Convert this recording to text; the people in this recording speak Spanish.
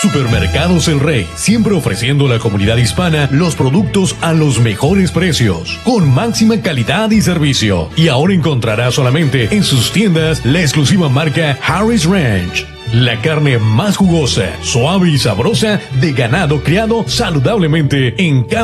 Supermercados El Rey, siempre ofreciendo a la comunidad hispana los productos a los mejores precios, con máxima calidad y servicio. Y ahora encontrará solamente en sus tiendas la exclusiva marca Harris Ranch. La carne más jugosa, suave y sabrosa de ganado criado saludablemente en